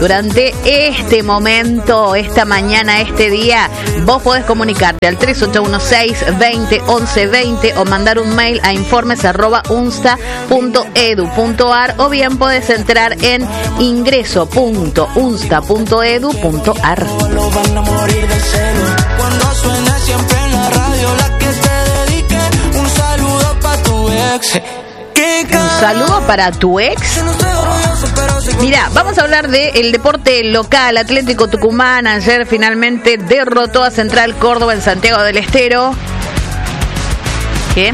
Durante este momento, esta mañana, este día, vos podés comunicarte al 3816-201120 o mandar un mail a informes@unsta.edu.ar o bien podés entrar en ingreso.unsta.edu.ar. Cuando suene siempre en la radio la que te dedique, un saludo para tu ex. Un saludo para tu ex. Mira, vamos a hablar del deporte local. Atlético Tucumán ayer finalmente derrotó a Central Córdoba en Santiago del Estero. ¿Qué?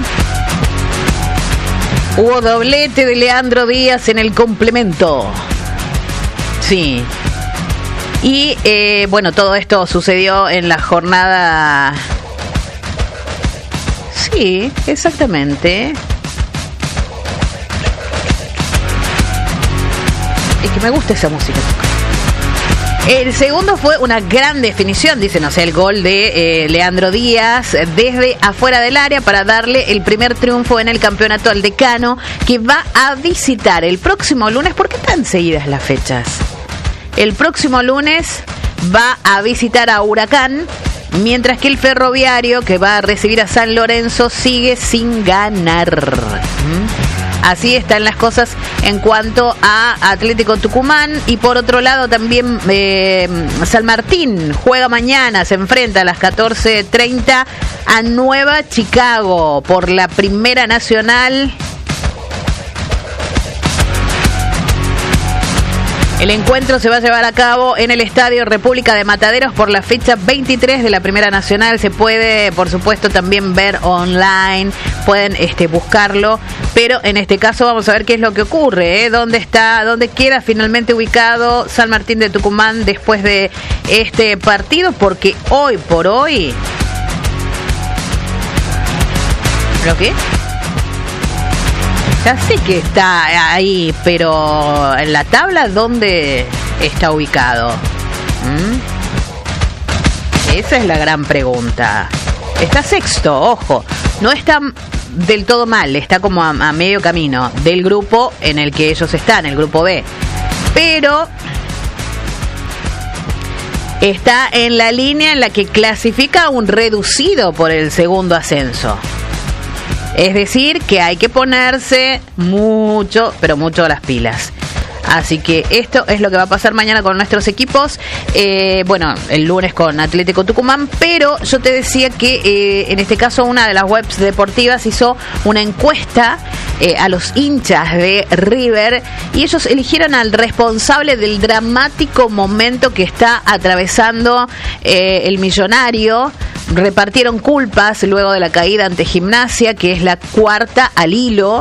Hubo doblete de Leandro Díaz en el complemento. Sí. Y bueno, todo esto sucedió en la jornada. Sí, exactamente. Es que me gusta esa música. El segundo fue una gran definición, dicen, o sea, el gol de Leandro Díaz desde afuera del área para darle el primer triunfo en el campeonato al Decano, que va a visitar el próximo lunes. ¿Por qué tan seguidas las fechas? El próximo lunes va a visitar a Huracán, mientras que el Ferroviario, que va a recibir a San Lorenzo, sigue sin ganar. Así están las cosas en cuanto a Atlético Tucumán. Y por otro lado también San Martín juega mañana, se enfrenta a las 14:30 a Nueva Chicago por la Primera Nacional. El encuentro se va a llevar a cabo en el Estadio República de Mataderos por la fecha 23 de la Primera Nacional. Se puede, por supuesto, también ver online, pueden buscarlo, pero en este caso vamos a ver qué es lo que ocurre, dónde queda finalmente ubicado San Martín de Tucumán después de este partido, porque hoy por hoy... ¿Lo qué? Ya sé que está ahí, pero en la tabla, ¿dónde está ubicado? Esa es la gran pregunta. Está sexto, ojo. No está del todo mal, está como a medio camino del grupo en el que ellos están, el grupo B. Pero está en la línea en la que clasifica un reducido por el segundo ascenso. Es decir, que hay que ponerse mucho, pero mucho las pilas. Así que esto es lo que va a pasar mañana con nuestros equipos. Bueno, el lunes con Atlético Tucumán, pero yo te decía que en este caso una de las webs deportivas hizo una encuesta a los hinchas de River y ellos eligieron al responsable del dramático momento que está atravesando el Millonario. Repartieron culpas luego de la caída ante Gimnasia, que es la cuarta al hilo.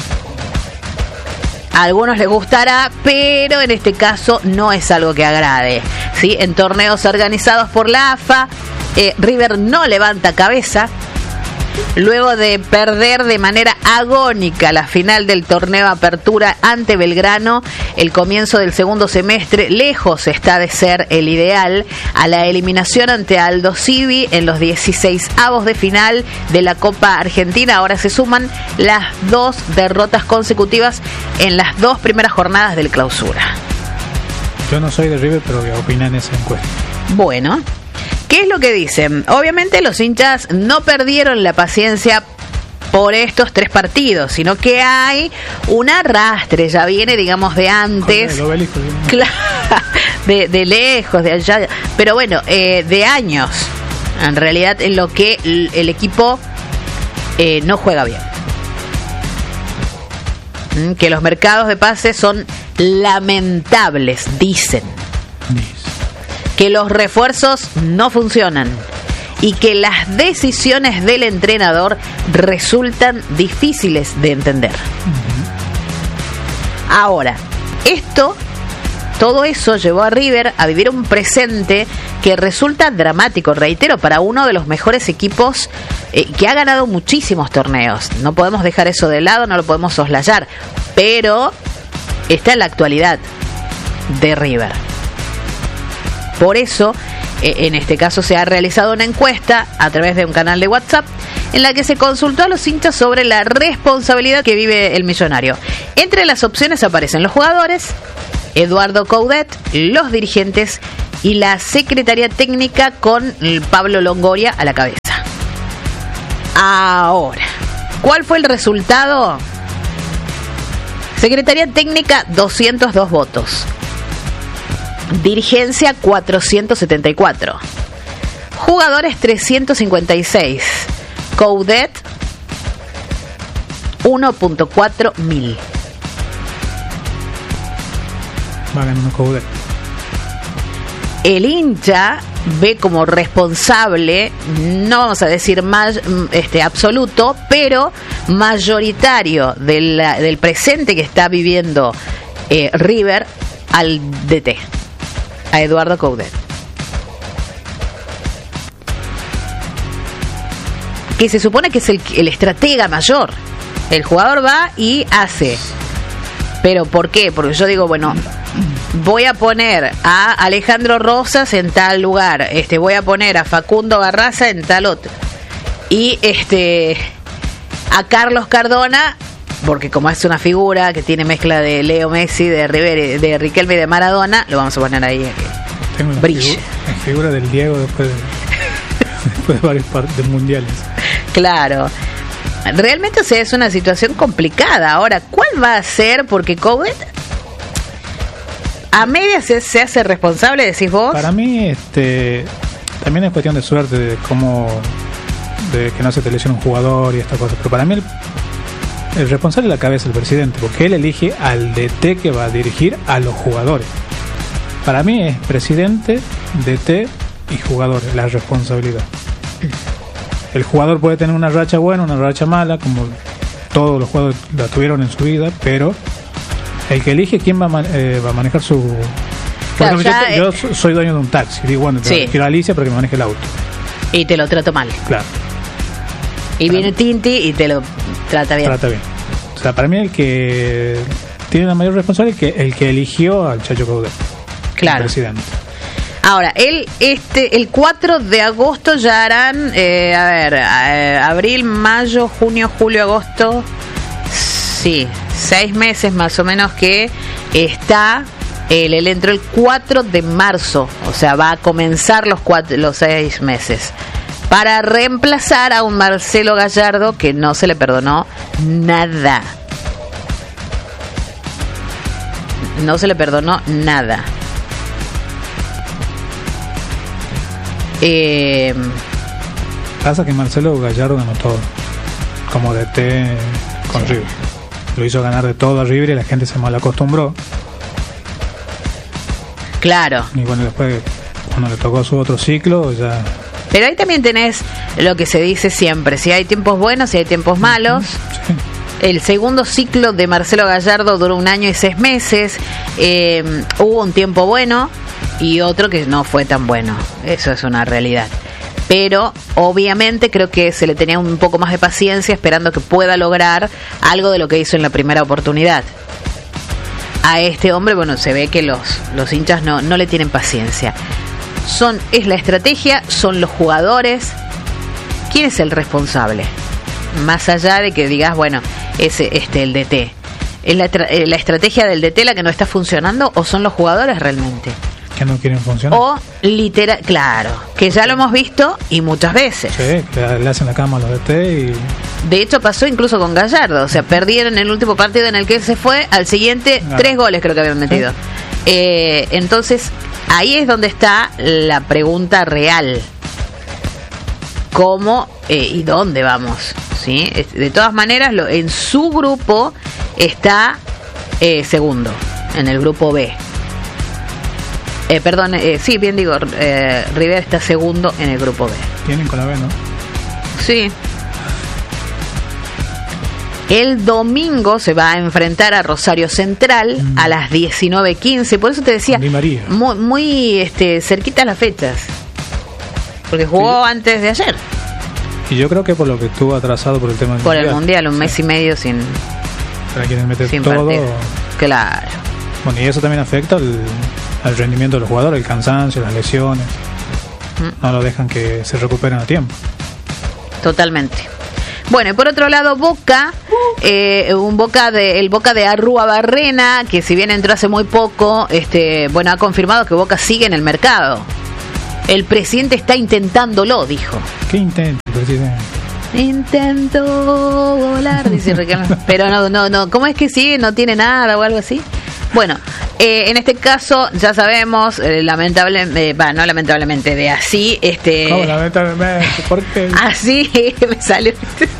A algunos les gustará, pero en este caso no es algo que agrade, ¿sí? En torneos organizados por la AFA, River no levanta cabeza. Luego de perder de manera agónica la final del torneo Apertura ante Belgrano, el comienzo del segundo semestre lejos está de ser el ideal. A la eliminación ante Aldo Civi en los 16avos de final de la Copa Argentina, ahora se suman las 2 derrotas consecutivas en las 2 primeras jornadas del Clausura. Yo no soy de River, pero voy a opinar en esa encuesta. Bueno, ¿qué es lo que dicen? Obviamente los hinchas no perdieron la paciencia por estos 3 partidos, sino que hay un arrastre, ya viene, digamos, de antes. Claro, de lejos, de allá. Pero bueno, de años, en realidad, en lo que el equipo no juega bien. Que los mercados de pases son lamentables, dicen. Que los refuerzos no funcionan y que las decisiones del entrenador resultan difíciles de entender. Ahora, todo eso llevó a River a vivir un presente que resulta dramático, reitero, para uno de los mejores equipos que ha ganado muchísimos torneos. No podemos dejar eso de lado, no lo podemos soslayar, pero está en la actualidad de River. Por eso, en este caso se ha realizado una encuesta a través de un canal de WhatsApp en la que se consultó a los hinchas sobre la responsabilidad que vive el Millonario. Entre las opciones aparecen los jugadores, Eduardo Coudet, los dirigentes y la Secretaría Técnica con Pablo Longoria a la cabeza. Ahora, ¿cuál fue el resultado? Secretaría Técnica, 202 votos. Dirigencia, 474. Jugadores, 356. Coudet, 1.4 mil. Va ganando Coudet. El hincha ve como responsable, no vamos a decir más absoluto, pero mayoritario del presente que está viviendo River al DT, a Eduardo Coudet, que se supone que es el estratega mayor. El jugador va y hace. ¿Pero por qué? Porque yo digo, bueno, voy a poner a Alejandro Rosas en tal lugar, voy a poner a Facundo Barraza en tal otro, y a Carlos Cardona, porque como es una figura que tiene mezcla de Leo Messi, de River, de Riquelme y de Maradona, lo vamos a poner ahí a que brille. La figura del Diego después de varios de mundiales. Claro. Realmente, o sea, es una situación complicada. Ahora, ¿cuál va a ser? Porque Coudet a medias se hace responsable, decís vos. Para mí, también es cuestión de suerte, de que no se te lesione un jugador y estas cosas. Pero para mí el responsable es la cabeza, el presidente, porque él elige al DT que va a dirigir a los jugadores. Para mí es presidente, DT y jugadores, la responsabilidad. El jugador puede tener una racha buena, una racha mala, como todos los jugadores la tuvieron en su vida, pero el que elige quién va a manejar su... Claro, yo soy dueño de un taxi, digo, bueno, sí, quiero a Alicia para que me maneje el auto. Y te lo trato mal. Claro. Y para viene Tinti y te lo trata bien. Trata bien. O sea, para mí el que tiene la mayor responsabilidad es el que eligió al Chacho Coudet. Claro. El presidente. Ahora, el 4 de agosto ya harán, abril, mayo, junio, julio, agosto, sí, 6 meses más o menos que está, él entró el 4 de marzo, o sea, va a comenzar los 6 meses, para reemplazar a un Marcelo Gallardo que no se le perdonó nada. No se le perdonó nada. Pasa que Marcelo Gallardo ganó todo como DT con River, lo hizo ganar de todo a River y la gente se mal acostumbró. Claro. Y bueno, después cuando le tocó su otro ciclo ya. Pero ahí también tenés lo que se dice siempre, si hay tiempos buenos, si hay tiempos malos. Sí. El segundo ciclo de Marcelo Gallardo duró 1 año y 6 meses. Hubo un tiempo bueno y otro que no fue tan bueno. Eso es una realidad. Pero obviamente creo que se le tenía un poco más de paciencia, esperando que pueda lograr algo de lo que hizo en la primera oportunidad. A este hombre, bueno, se ve que los hinchas no le tienen paciencia. Es la estrategia, son los jugadores. ¿Quién es el responsable? Más allá de que digas, bueno, es el DT. ¿Es la estrategia del DT la que no está funcionando o son los jugadores realmente? Que no quieren funcionar. O literal, claro, que ya lo hemos visto y muchas veces. Sí, que le hacen la cama a los DT y... De hecho pasó incluso con Gallardo, o sea, perdieron el último partido en el que él se fue, al siguiente 3 goles creo que habían metido. ¿Sí? Entonces, ahí es donde está la pregunta real. ¿Cómo y dónde vamos? ¿Sí? De todas maneras, en su grupo está segundo, en el grupo B. Sí, bien digo, River está segundo en el grupo B. Tienen con la B, ¿no? Sí. El domingo se va a enfrentar a Rosario Central a las 19:15. Por eso te decía, muy cerquita las fechas. Porque jugó antes de ayer. Y yo creo que por lo que estuvo atrasado por el tema del mundial. Por el mundial, un mes y medio sin... Para quienes meten sin todo... partido. Claro. Bueno, y eso también afecta al rendimiento de los jugadores, el cansancio, las lesiones. No lo dejan que se recuperen a tiempo. Totalmente. Bueno, y por otro lado, Boca, el Boca de Arruabarrena, que si bien entró hace muy poco, bueno, ha confirmado que Boca sigue en el mercado. El presidente está intentándolo, dijo. ¿Qué intento, presidente? Intento volar, dice Ricardo. Pero no, ¿cómo es que sigue? ¿No tiene nada o algo así? Bueno, en este caso ya sabemos, no lamentablemente, de así, ¿Cómo lamentablemente? ¿Por qué? Así me salió.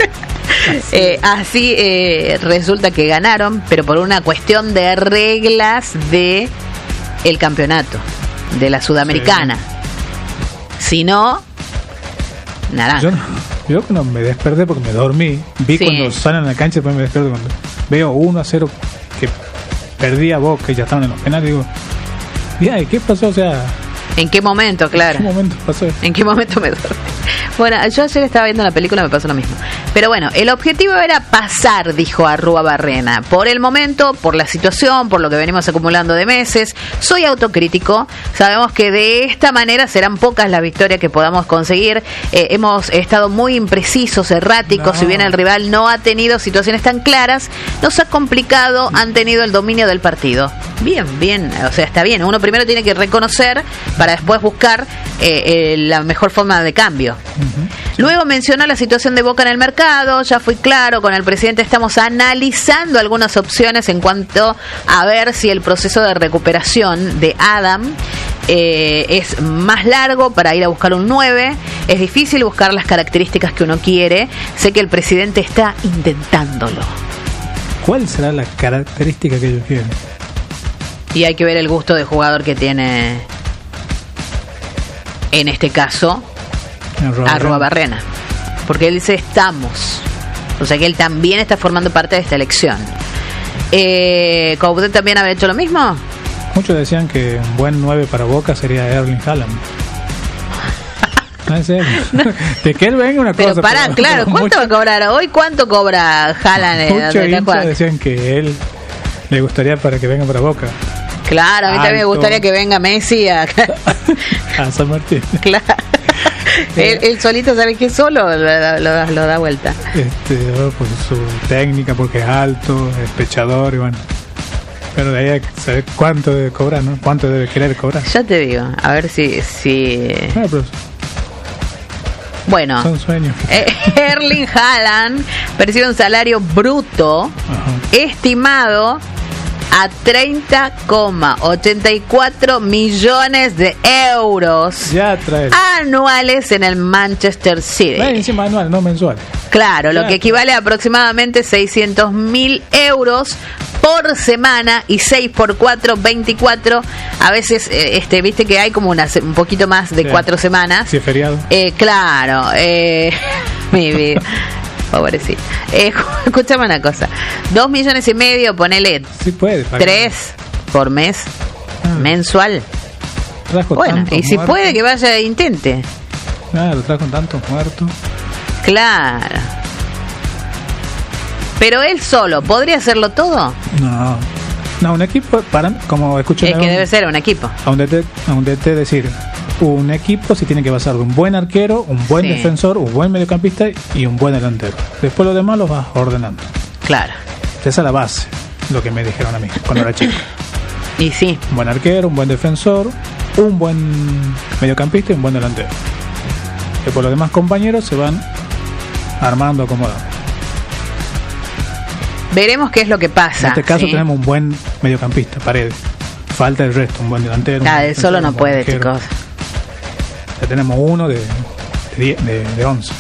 Así resulta que ganaron, pero por una cuestión de reglas de el campeonato, de la Sudamericana. Sí. Si no, naranja. Yo no me desperté porque me dormí. Vi cuando salen a la cancha, después me despierto cuando veo 1-0 que perdía Boca y ya estaban en los penales. Digo, mira, ¿qué pasó? O sea, ¿en qué momento, claro? ¿En qué momento pasó? ¿En qué momento me dormí? Bueno, yo ayer estaba viendo la película, me pasó lo mismo. Pero bueno, el objetivo era pasar, dijo Arruabarrena. Por el momento, por la situación, por lo que venimos acumulando de meses, soy autocrítico. Sabemos que de esta manera serán pocas las victorias que podamos conseguir. Hemos estado muy imprecisos, erráticos. Si bien el rival no ha tenido situaciones tan claras, nos ha complicado, han tenido el dominio del partido. Bien, o sea, está bien. Uno primero tiene que reconocer para después buscar la mejor forma de cambio. Luego mencionó la situación de Boca en el mercado. Ya fui claro, con el presidente estamos analizando algunas opciones en cuanto a ver si el proceso de recuperación de Adam es más largo para ir a buscar un 9. Es difícil buscar las características que uno quiere. Sé que el presidente está intentándolo. ¿Cuál será la característica que ellos quieren? Y hay que ver el gusto de jugador que tiene, en este caso, Arruabarrena, porque él dice estamos, o sea que él también está formando parte de esta elección. ¿Coudet también había hecho lo mismo? Muchos decían que un buen 9 para Boca sería Erling Haaland. No, en serio. De que él venga una cosa. Pero pará, claro, ¿cuánto va a cobrar hoy? ¿Cuánto cobra Haaland? Muchos hinchas decían que él le gustaría para que venga para Boca. Claro, a mí también me gustaría que venga Messi a San Martín. Claro. Él solito, ¿sabe qué? Solo lo da vuelta. Por su técnica, porque es alto, es pechador y bueno. Pero de ahí hay que saber cuánto debe cobrar, ¿no? Cuánto debe querer cobrar. Ya te digo, a ver si... Bueno, son sueños. Erling Haaland percibe un salario bruto estimado a 30,84 millones de euros anuales en el Manchester City. Encima anual, no mensual. Claro, lo que equivale a aproximadamente 600.000 euros por semana, y 6 por 4, 24. A veces, viste que hay como un poquito más de 4 semanas. Sí, feriado. Claro, mi vida. Pobrecito. Escúchame una cosa. 2,5 millones, ponele. Sí puede. 3 por mes mensual. Bueno, y si puede que vaya e intente. Claro, trajo tantos muertos. Claro. Pero él solo, ¿podría hacerlo todo? No, un equipo, como escuché. Es que debe ser un equipo. A un DT decir, un equipo se tiene que basar de un buen arquero, un buen defensor, un buen mediocampista y un buen delantero. Después lo demás los vas ordenando. Claro. Esa es la base, lo que me dijeron a mí cuando era chico. Y sí. Un buen arquero, un buen defensor, un buen mediocampista y un buen delantero. Después los demás compañeros se van armando, acomodando. Veremos qué es lo que pasa. En este caso tenemos un buen mediocampista, Paredes. Falta el resto, un buen delantero. Él solo no puede, chicos. Ya tenemos uno de 11.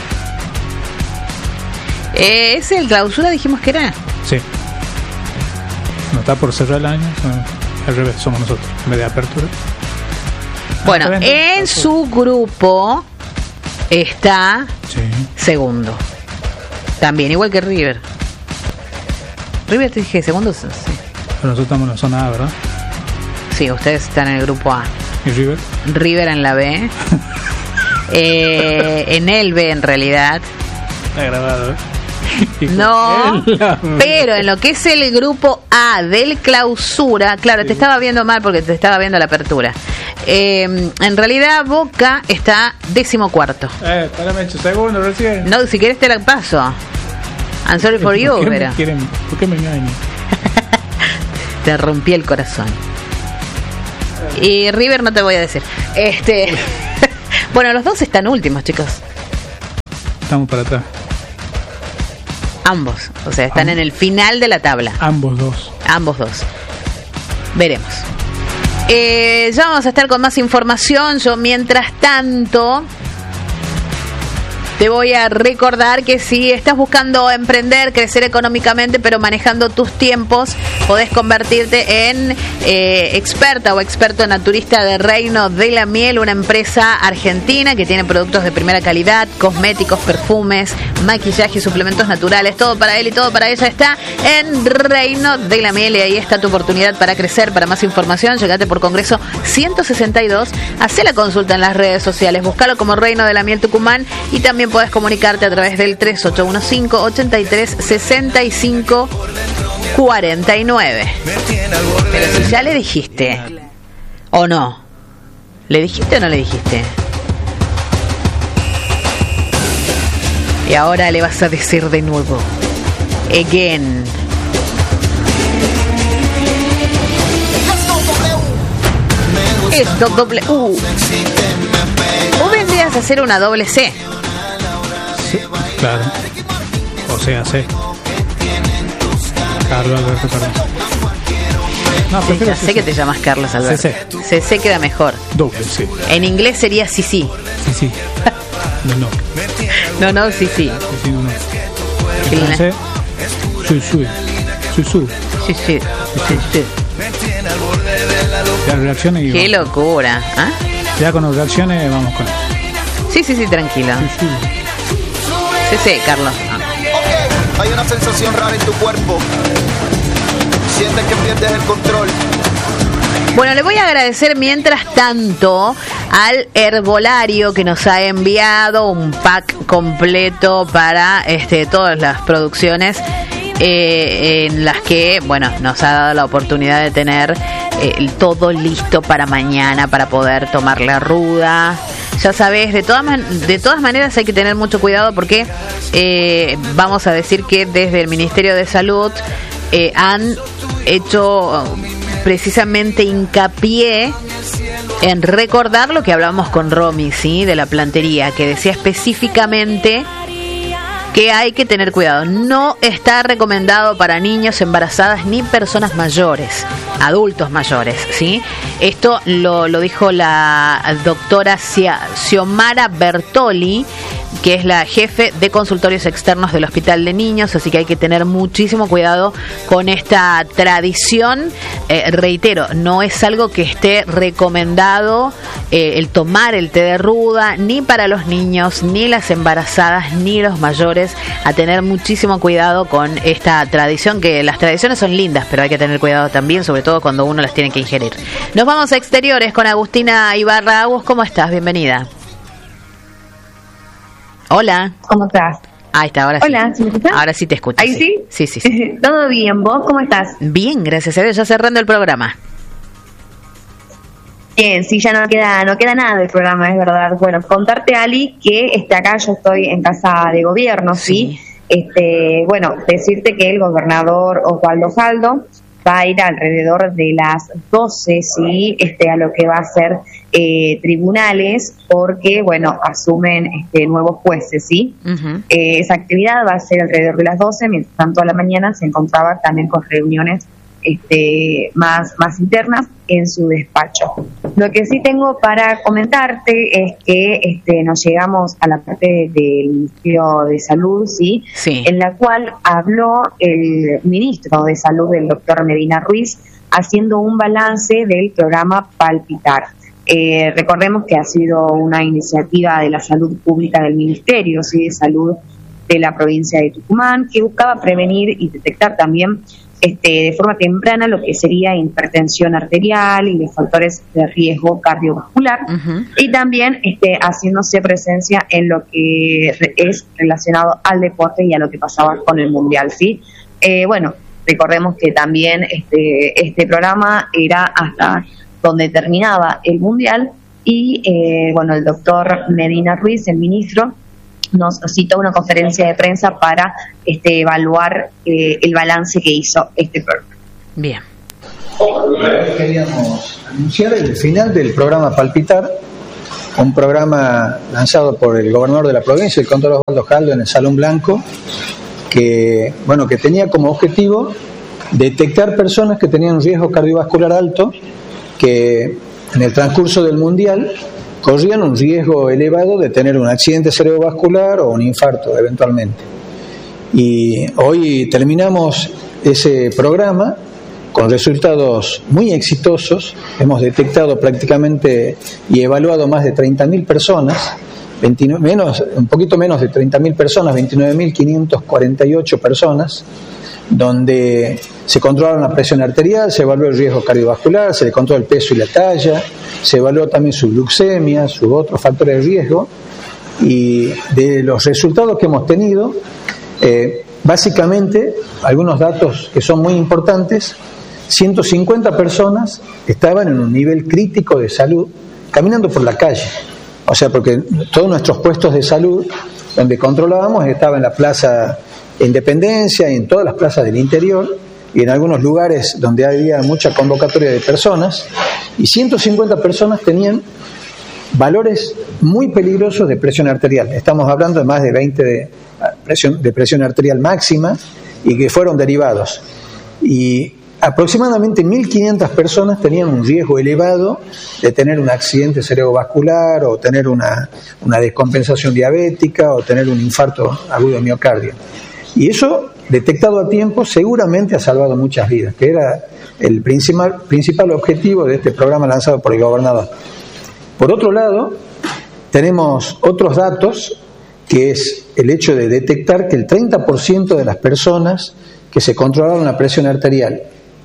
¿Es el clausura, dijimos que era? Sí. No está por cerrar el año, al revés, somos nosotros, en vez de apertura. Bueno, en su grupo está segundo. También, igual que River. River te dije segundo, sí. Pero nosotros estamos en la zona A, ¿verdad? Sí, ustedes están en el grupo A. ¿Y River? River en la B. En el B, en realidad. Está grabado, ¿eh? No, pero en lo que es el grupo A del clausura, claro, te estaba viendo mal porque te estaba viendo la apertura. En realidad Boca está 14º. Espérame 8 segundos recién. No, si querés te la paso. I'm sorry for you, ¿Por pero qué me engañan? te rompí el corazón. Y River no te voy a decir. Bueno, los dos están últimos, chicos. Estamos para atrás. Ambos, o sea, están en el final de la tabla. Ambos dos. Veremos. Ya vamos a estar con más información. Yo, mientras tanto, te voy a recordar que si estás buscando emprender, crecer económicamente, pero manejando tus tiempos, podés convertirte en experta o experto naturista de Reino de la Miel, una empresa argentina que tiene productos de primera calidad, cosméticos, perfumes, maquillaje, suplementos naturales, todo para él y todo para ella está en Reino de la Miel, y ahí está tu oportunidad para crecer. Para más información, llegate por Congreso 162, hacé la consulta en las redes sociales, búscalo como Reino de la Miel Tucumán, y también puedes comunicarte a través del 3815-83-65-49. Pero si ya le dijiste, ¿o no? ¿Le dijiste o no le dijiste? Y ahora le vas a decir de nuevo. Again. Esto doble U. ¿O vendrías a hacer una doble C? Sí, claro. O sea, C. Carlos Alberto Carlos. No, Sí, prefiero ya sé que te llamas Carlos Alberto. CC. CC queda mejor. Doble, sí. En inglés sería sí. Sí. No. No, sí. Sí, no. Entonces, su. Sí. Las reacciones y Qué locura. ¿Ah? ya con las reacciones vamos con Sí, tranquilo. CC, Carlos. Ok, hay una sensación rara en tu cuerpo. Sientes que pierdes el control. Bueno, le voy a agradecer mientras tanto al herbolario que nos ha enviado un pack completo para todas las producciones en las que, bueno, nos ha dado la oportunidad de tener todo listo para mañana, para poder tomar la ruda. Ya sabes, de todas maneras hay que tener mucho cuidado porque vamos a decir que desde el Ministerio de Salud han hecho precisamente hincapié en recordar lo que hablamos con Romy, ¿sí? De la plantería, que decía específicamente que hay que tener cuidado. No está recomendado para niños, embarazadas ni personas mayores, adultos mayores, ¿sí? Esto lo dijo la doctora Xiomara Bertoli, que es la jefe de consultorios externos del Hospital de Niños, así que hay que tener muchísimo cuidado con esta tradición. Reitero, no es algo que esté recomendado el tomar el té de ruda, ni para los niños, ni las embarazadas, ni los mayores. A tener muchísimo cuidado con esta tradición, que las tradiciones son lindas, pero hay que tener cuidado también, sobre todo cuando uno las tiene que ingerir. Nos vamos a exteriores con Agustina Ibarra. Agus, ¿cómo estás? Bienvenida. Hola. ¿Cómo estás? Ahí está, ahora sí. Hola, ¿sí me escuchas? Ahora sí te escucho. ¿Ahí sí? Sí. Todo bien, ¿vos cómo estás? Bien, gracias a Dios, ya cerrando el programa. Bien, sí, ya no queda nada del programa, es verdad. Bueno, contarte, Ali, que acá yo estoy en casa de gobierno, ¿sí? Bueno, decirte que el gobernador Osvaldo Faldo va a ir alrededor de las 12, ¿sí? A lo que va a ser tribunales, porque, bueno, asumen nuevos jueces, ¿sí? Uh-huh. Esa actividad va a ser alrededor de las 12, mientras tanto a la mañana se encontraba también con reuniones más internas en su despacho. Lo que sí tengo para comentarte es que nos llegamos a la parte del Ministerio de Salud, ¿sí? En la cual habló el ministro de Salud, el doctor Medina Ruiz, haciendo un balance del programa Palpitar. Recordemos que ha sido una iniciativa de la salud pública del Ministerio, ¿sí? De Salud de la provincia de Tucumán, que buscaba prevenir y detectar también de forma temprana lo que sería hipertensión arterial y los factores de riesgo cardiovascular, uh-huh. Y también haciéndose presencia en lo que es relacionado al deporte y a lo que pasaba con el Mundial, ¿sí? Bueno, recordemos que también este programa era hasta donde terminaba el Mundial, y bueno, el doctor Medina Ruiz, el ministro, nos citó una conferencia de prensa para evaluar el balance que hizo este programa. Bien. Queríamos anunciar el final del programa Palpitar, un programa lanzado por el gobernador de la provincia, el contador Osvaldo Jaldo, en el Salón Blanco, que tenía como objetivo detectar personas que tenían un riesgo cardiovascular alto, que en el transcurso del Mundial corrían un riesgo elevado de tener un accidente cerebrovascular o un infarto eventualmente. Y hoy terminamos ese programa con resultados muy exitosos. Hemos detectado prácticamente y evaluado más de 30.000 personas, un poquito menos de 30.000 personas, 29.548 personas, donde se controlaron la presión arterial, se evaluó el riesgo cardiovascular, se le controló el peso y la talla, se evaluó también su glucemia, sus otros factores de riesgo, y de los resultados que hemos tenido, básicamente, algunos datos que son muy importantes: 150 personas estaban en un nivel crítico de salud caminando por la calle. O sea, porque todos nuestros puestos de salud donde controlábamos estaban en la Plaza Independencia y en todas las plazas del interior y en algunos lugares donde había mucha convocatoria de personas, y 150 personas tenían valores muy peligrosos de presión arterial. Estamos hablando de más de 20 de presión arterial máxima y que fueron derivados. Y aproximadamente 1.500 personas tenían un riesgo elevado de tener un accidente cerebrovascular o tener una descompensación diabética o tener un infarto agudo de miocardio. Y eso, detectado a tiempo, seguramente ha salvado muchas vidas, que era el principal objetivo de este programa lanzado por el gobernador. Por otro lado, tenemos otros datos, que es el hecho de detectar que el 30% de las personas que se controlaron la presión arterial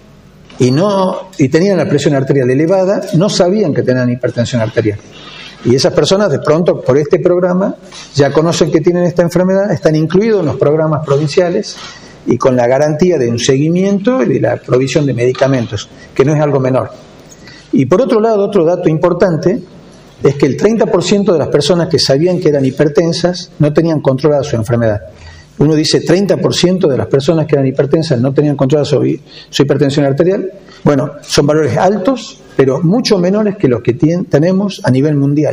y tenían la presión arterial elevada, no sabían que tenían hipertensión arterial. Y esas personas, de pronto, por este programa, ya conocen que tienen esta enfermedad, están incluidos en los programas provinciales y con la garantía de un seguimiento y de la provisión de medicamentos, que no es algo menor. Y por otro lado, otro dato importante es que el 30% de las personas que sabían que eran hipertensas no tenían controlada su enfermedad. Uno dice 30% de las personas que eran hipertensas no tenían controlada su hipertensión arterial. Bueno, son valores altos, pero mucho menores que los que tenemos a nivel mundial.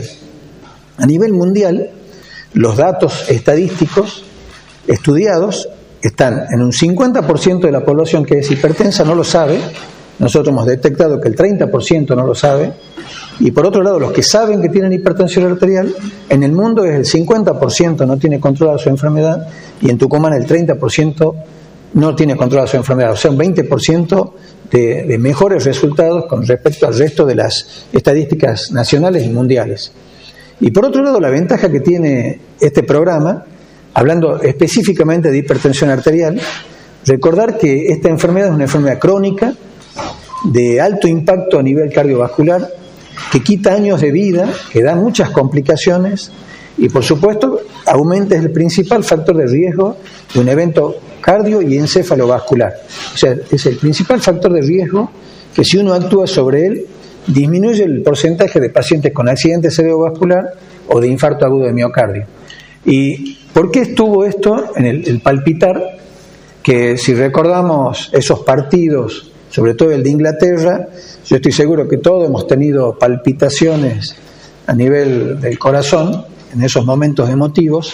A nivel mundial, los datos estadísticos estudiados están en un 50% de la población que es hipertensa no lo sabe. Nosotros hemos detectado que el 30% no lo sabe. Y por otro lado, los que saben que tienen hipertensión arterial, en el mundo es el 50% no tiene controlada su enfermedad, y en Tucumán el 30% no tiene controlada su enfermedad. O sea, un 20% de mejores resultados con respecto al resto de las estadísticas nacionales y mundiales. Y por otro lado, la ventaja que tiene este programa, hablando específicamente de hipertensión arterial, recordar que esta enfermedad es una enfermedad crónica, de alto impacto a nivel cardiovascular, que quita años de vida, que da muchas complicaciones y, por supuesto, aumenta el principal factor de riesgo de un evento cardio y encéfalovascular. O sea, es el principal factor de riesgo que, si uno actúa sobre él, disminuye el porcentaje de pacientes con accidente cerebrovascular o de infarto agudo de miocardio. ¿Y por qué estuvo esto en el palpitar? Que si recordamos esos partidos, sobre todo el de Inglaterra, yo estoy seguro que todos hemos tenido palpitaciones a nivel del corazón en esos momentos emotivos.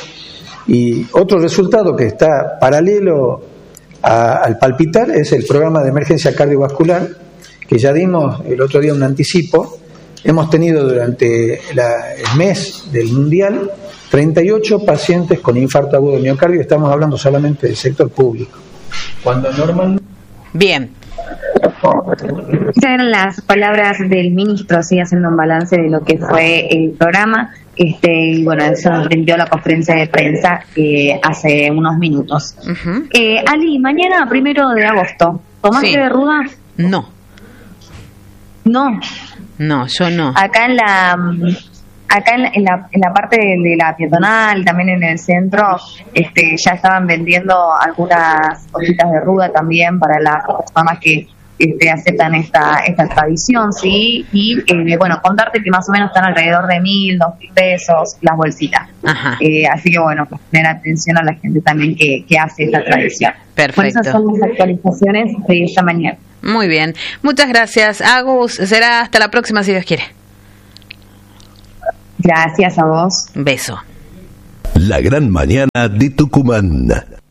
Y otro resultado que está paralelo al palpitar es el programa de emergencia cardiovascular, que ya dimos el otro día un anticipo. Hemos tenido durante el mes del Mundial 38 pacientes con infarto agudo de miocardio. Estamos hablando solamente del sector público. Cuando normalmente... Bien. Estas eran las palabras del ministro, sí, haciendo un balance de lo que fue el programa. Y bueno, eso nos rindió la conferencia de prensa hace unos minutos. Uh-huh. Ali, mañana 1 de agosto, ¿tomaste Sí. de ruda? No, yo no. Acá en la parte de la peatonal, también en el centro, ya estaban vendiendo algunas cositas de ruda también para las personas que aceptan esta tradición, ¿sí? Y bueno, contarte que más o menos están alrededor de 1.000, 2.000 pesos las bolsitas. Ajá. Así que bueno, pues tener atención a la gente también que hace esta tradición. Perfecto. Por esas son las actualizaciones de esta mañana. Muy bien. Muchas gracias, Agus. Será hasta la próxima, si Dios quiere. Gracias a vos. Beso. La gran mañana de Tucumán.